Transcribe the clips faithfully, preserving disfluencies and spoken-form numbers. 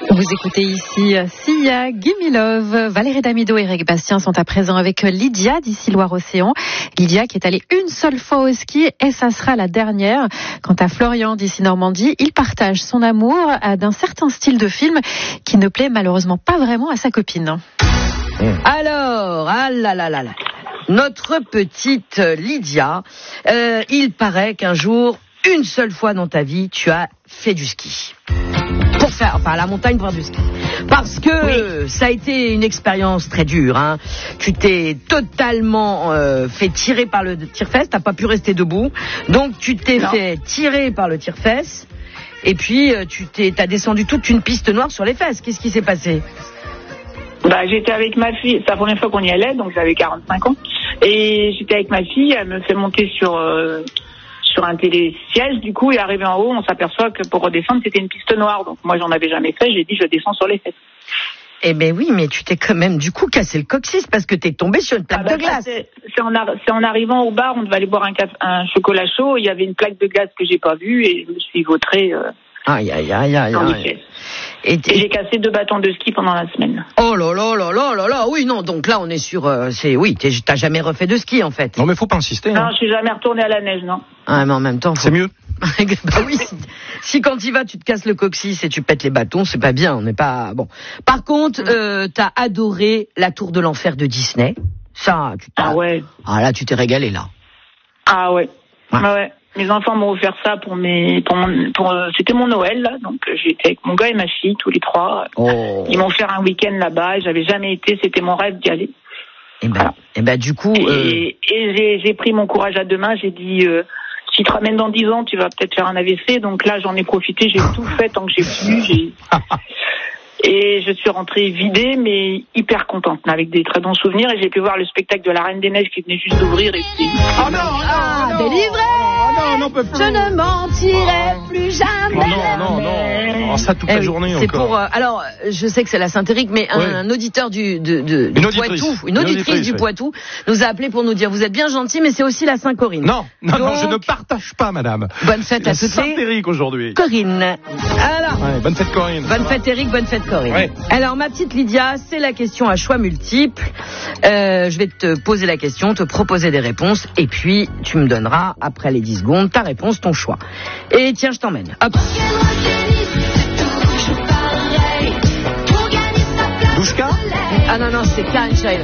Vous écoutez ici Sia, Gimme Love. Valérie Damido et Eric Bastien sont à présent avec Lydia d'ici Loire-Océan. Lydia qui est allée une seule fois au ski et ça sera la dernière. Quant à Florian d'ici Normandie, il partage son amour d'un certain style de film qui ne plaît malheureusement pas vraiment à sa copine. Alors, ah là là là là, notre petite Lydia, euh, il paraît qu'un jour, une seule fois dans ta vie, tu as fait du ski. Pour faire, enfin, à la montagne pour faire du ski. Parce que oui. Ça a été une expérience très dure, hein. Tu t'es totalement euh, fait tirer par le tire-fesse, t'as pas pu rester debout. Donc, tu t'es non. fait tirer par le tire-fesse. Et puis, tu t'es, t'as descendu toute une piste noire sur les fesses. Qu'est-ce qui s'est passé? Bah, j'étais avec ma fille, c'est la première fois qu'on y allait, donc j'avais quarante-cinq ans. Et j'étais avec ma fille, elle me fait monter sur... Euh, sur un télésiège, du coup, et arrivé en haut, on s'aperçoit que pour redescendre, c'était une piste noire. Donc moi, j'en avais jamais fait, j'ai dit, je descends sur les fesses. Eh ben oui, mais tu t'es quand même, du coup, cassé le coccyx parce que t'es tombé sur une plaque ah bah, de glace. C'est, c'est, en, c'est en arrivant au bar, on devait aller boire un, café, un chocolat chaud, il y avait une plaque de glace que j'ai pas vue, et je me suis vautrée... Euh, aïe, aïe, aïe, aïe, aïe. Et, et j'ai cassé deux bâtons de ski pendant la semaine. Oh là là là là là là, oui, non, donc là, on est sur... Euh, c'est, oui, t'as jamais refait de ski, en fait. Non, mais faut pas insister. Non, hein. je suis jamais retournée à la neige, non. Ah, mais en même temps... Faut... C'est mieux. Bah oui, si, si quand tu vas, tu te casses le coccyx et tu pètes les bâtons, c'est pas bien, on n'est pas... Bon. Par contre, euh, t'as adoré la Tour de l'Enfer de Disney. Ça, tu t'as... Ah ouais. Ah là, tu t'es régalé, là. Ah ouais. Ouais. Ah ouais. Mes enfants m'ont offert ça pour mes, pour mon, pour, euh, c'était mon Noël, là. Donc, j'étais avec mon gars et ma fille, tous les trois. Oh. Ils m'ont offert un week-end là-bas et j'avais jamais été, c'était mon rêve d'y aller. Et ben, voilà. Et ben, du coup, euh... Et, et j'ai, j'ai pris mon courage à deux mains, j'ai dit, euh, si tu te ramènes dans dix ans, tu vas peut-être faire un A V C. Donc là, j'en ai profité, j'ai tout fait tant que j'ai pu, j'ai, et je suis rentrée vidée, mais hyper contente, avec des très bons souvenirs. Et j'ai pu voir le spectacle de la Reine des Neiges qui venait juste d'ouvrir. Et c'était... Oh non, ah, non, délivré oh non, non, peut plus. Je ne mentirai plus jamais. Oh non, non, non. Oh, ça toute eh la oui, journée c'est encore. Pour, euh, alors, je sais que c'est la Saint-Éric, mais un, oui. un auditeur du, de, de, du une Poitou, auditrice. une auditrice, une auditrice du oui. Poitou, nous a appelé pour nous dire, vous êtes bien gentil, mais c'est aussi la Saint-Corinne. Non, non, Donc, non, je ne partage pas, madame. Bonne fête la à toutes les... Saint-Éric aujourd'hui. Corinne. Alors. Ouais, bonne fête, Corinne. Bonne fête, Eric, bonne fête, Corinne. Ouais. Alors, ma petite Lydia, c'est la question à choix multiples. Euh, je vais te poser la question, te proposer des réponses, et puis tu me donneras, après les dix secondes, ta réponse, ton choix. Et tiens, je t'emmène. Hop. Douchka? Ah non, non, c'est Karen Shire.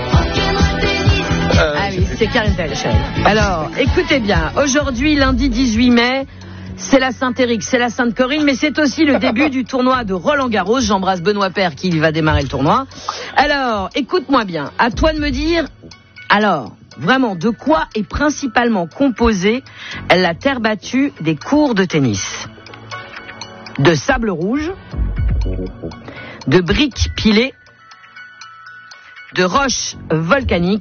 Euh, ah oui, c'est Karen Shire. Alors, écoutez bien, aujourd'hui, lundi dix-huit mai, c'est la Saint-Éric, c'est la Sainte-Corinne, mais c'est aussi le début du tournoi de Roland-Garros. J'embrasse Benoît Paire qui va démarrer le tournoi. Alors, écoute-moi bien, à toi de me dire, alors, vraiment, de quoi est principalement composée la terre battue des courts de tennis? De sable rouge, de briques pilées, de roches volcaniques,